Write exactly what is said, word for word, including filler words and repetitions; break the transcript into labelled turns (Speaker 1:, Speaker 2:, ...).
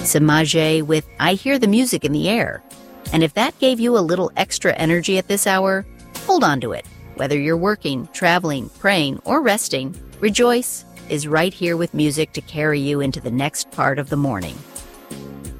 Speaker 1: Samaje with I Hear the Music in the Air. And if that gave you a little extra energy at this hour, hold on to it. Whether you're working, traveling, praying, or resting, Rejoice is right here with music to carry you into the next part of the morning.